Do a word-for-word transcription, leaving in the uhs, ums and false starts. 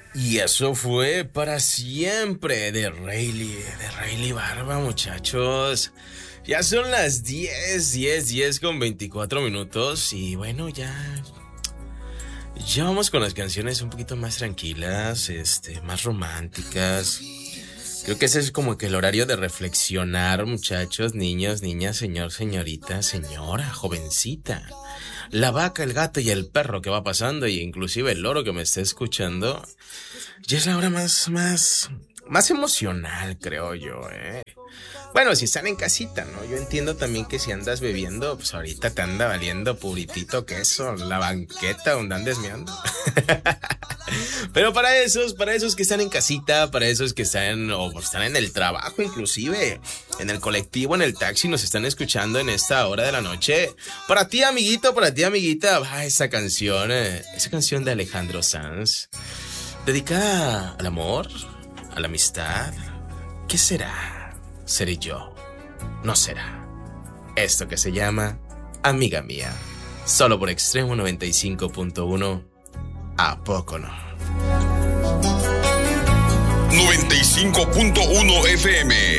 Y eso fue Para Siempre de Rayleigh, de Rayleigh Barba, muchachos. Ya son las diez, diez, diez con veinticuatro minutos y bueno, ya... Ya vamos con las canciones un poquito más tranquilas, este, más románticas. Creo que ese es como que el horario de reflexionar, muchachos, niños, niñas, señor, señorita, señora, jovencita. La vaca, el gato y el perro que va pasando, y inclusive el loro que me está escuchando. Ya es la hora más, más, más emocional, creo yo, ¿eh? Bueno, si están en casita, ¿no? Yo entiendo también que si andas bebiendo, pues ahorita te anda valiendo puritito queso, la banqueta donde andes meando. Pero para esos, para esos que están en casita, para esos que están o están en el trabajo, inclusive en el colectivo, en el taxi, nos están escuchando en esta hora de la noche. Para ti, amiguito, para ti, amiguita, va esa canción, eh, esa canción de Alejandro Sanz, dedicada al amor, a la amistad. ¿Qué será? ¿Seré yo? ¿No será? Esto que se llama Amiga Mía, solo por Extremo noventa y cinco punto uno. ¿A poco no? noventa y cinco punto uno F M.